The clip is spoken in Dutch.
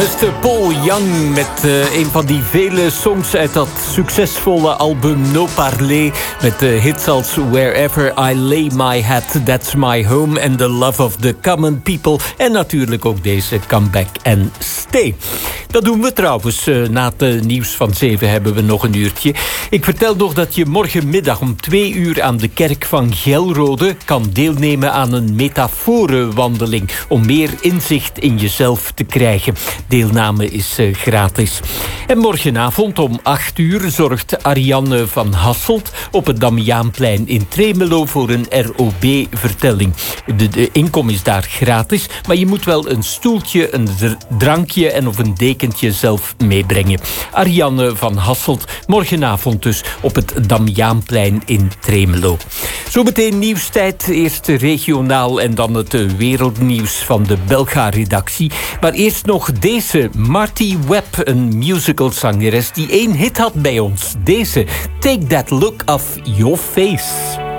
Mr. Paul Young met een van die vele songs uit dat succesvolle album No Parler. Met hits als Wherever I Lay My Hat, That's My Home and The Love of the Common People. En natuurlijk ook deze Come Back and Stay. Dat doen we trouwens. Na het nieuws van 7 hebben we nog een uurtje. Ik vertel nog dat je morgenmiddag om 2 uur aan de kerk van Gelrode kan deelnemen aan een metaforenwandeling om meer inzicht in jezelf te krijgen. Deelname is gratis. En morgenavond om 8 uur zorgt Ariane van Hasselt op het Damiaanplein in Tremelo voor een ROB-vertelling. De inkom is daar gratis, maar je moet wel een stoeltje, een drankje en of een dekentje zelf meebrengen. Ariane van Hasselt, morgenavond dus op het Damiaanplein in Tremelo. Zometeen nieuwstijd, eerst regionaal en dan het wereldnieuws van de Belga-redactie. Maar eerst nog deze, Marty Webb, een musicalzangeres die 1 hit had bij ons. Deze, Take That Look Off Your Face.